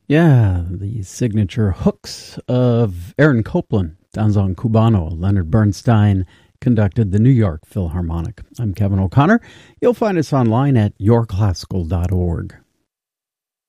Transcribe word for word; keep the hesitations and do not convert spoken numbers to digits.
Yeah, the signature hooks of Aaron Copland, Danzón Cubano. Leonard Bernstein conducted the New York Philharmonic. I'm Kevin O'Connor. You'll find us online at your classical dot org.